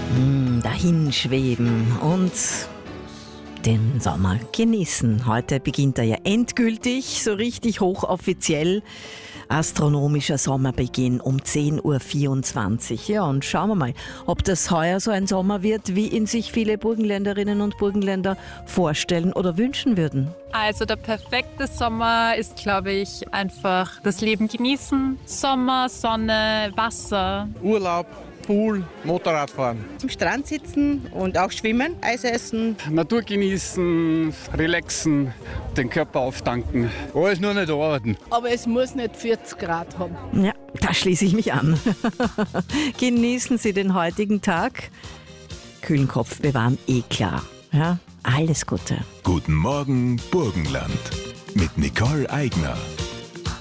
Dahinschweben und den Sommer genießen. Heute beginnt er ja endgültig, so richtig hochoffiziell. Astronomischer Sommerbeginn um 10.24 Uhr. Ja, und schauen wir mal, ob das heuer so ein Sommer wird, wie ihn sich viele Burgenländerinnen und Burgenländer vorstellen oder wünschen würden. Also der perfekte Sommer ist, glaube ich, einfach das Leben genießen. Sommer, Sonne, Wasser. Urlaub, Pool, Motorradfahren. Am Strand sitzen und auch schwimmen, Eis essen. Natur genießen, relaxen, den Körper auftanken. Alles nur nicht arbeiten. Aber es muss nicht 40 Grad haben. Ja, da schließe ich mich an. Genießen Sie den heutigen Tag. Kühlen Kopf bewahren, klar. Ja, alles Gute. Guten Morgen, Burgenland. Mit Nicole Eigner.